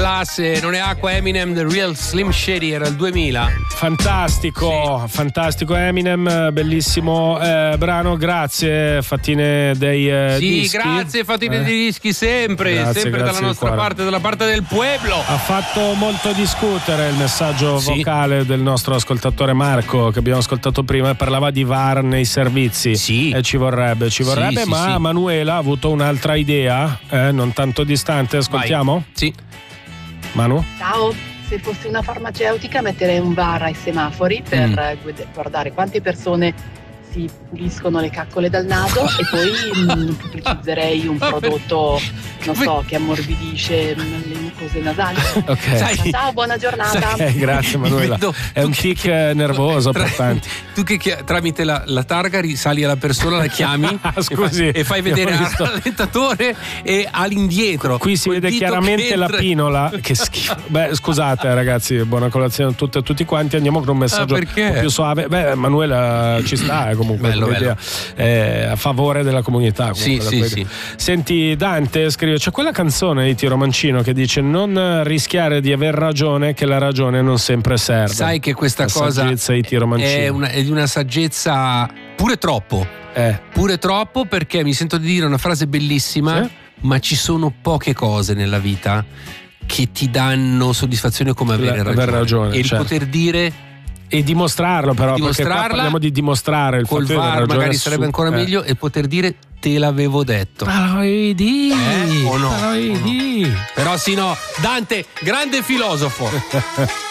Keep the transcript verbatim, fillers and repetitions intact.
classe, non è acqua. Eminem, The Real Slim Shady, era il duemila. Fantastico, sì. fantastico Eminem, bellissimo eh, brano, grazie Fattine dei eh, sì, dischi. Grazie Fattine eh. dei dischi, sempre, grazie, sempre grazie dalla nostra parte, dalla parte del pueblo. Ha fatto molto discutere il messaggio sì. vocale del nostro ascoltatore Marco, che abbiamo ascoltato prima, e parlava di V A R nei servizi. Sì. E ci vorrebbe, ci vorrebbe, sì, ma sì, sì. Manuela ha avuto un'altra idea, eh, non tanto distante, ascoltiamo? Vai. Sì. Manu? Ciao, se fossi una farmaceutica metterei un V A R ai semafori per mm. guardare quante persone si puliscono le caccole dal naso e poi mh, pubblicizzerei un prodotto, non so, che ammorbidisce le mucose nasali. Ok. Sai, ciao, buona giornata. Ok, grazie Manuela. Vedo, è un tic che, nervoso tra, per tanti. Tu che chi- tramite la, la targa risali alla persona, la chiami Scusi, e fai, e fai vedere al rallentatore e all'indietro. Qui si vede chiaramente la pinola. Che schifo. Beh, scusate ragazzi, buona colazione a tutte e tutti quanti. Andiamo con un messaggio ah, un po' più suave. Beh, Manuela ci sta, eh, comunque bello, bello. Eh, a favore della comunità. Sì, sì, sì. Senti, Dante scrive: c'è quella canzone di Tiro Mancino che dice non rischiare di aver ragione, che la ragione non sempre serve. Sai che questa la cosa saggezza di Tiro Mancino è, una, è di una saggezza pure troppo eh. pure troppo, perché mi sento di dire una frase bellissima, sì? Ma ci sono poche cose nella vita che ti danno soddisfazione come avere la, ragione. Aver ragione e certo. Il poter dire e dimostrarlo, però, dimostrarla, perché qua parliamo di dimostrare il col fatto V A R magari su, sarebbe ancora eh. meglio, e poter dire te l'avevo detto. Ma lo vedi? Eh, o no? Ma lo vedi? Però sì, no, Dante, grande filosofo.